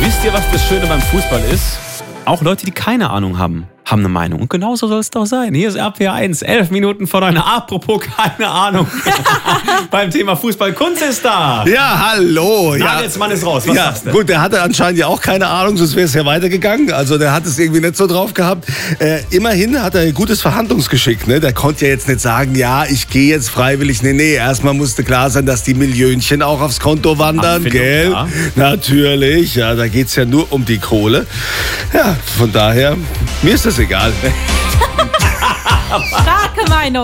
Wisst ihr, was das Schöne beim Fußball ist? Auch Leute, die keine Ahnung haben eine Meinung. Und genauso soll es doch sein. Hier ist RPR1, 11 Minuten vor 9. Apropos keine Ahnung. Beim Thema Fußball. Kunz ist da. Ja, hallo. Nagelsmann ist raus. Was sagst du? Gut, der hatte anscheinend ja auch keine Ahnung, sonst wäre es ja weitergegangen. Also der hat es irgendwie nicht so drauf gehabt. Immerhin hat er ein gutes Verhandlungsgeschick. Ne? Der konnte ja jetzt nicht sagen, ja, ich gehe jetzt freiwillig. Nee, erstmal musste klar sein, dass die Millionchen auch aufs Konto wandern. Gell? Ja. Natürlich. Ja, da geht es ja nur um die Kohle. Ja, von daher, mir ist das egal. Starke Meinung.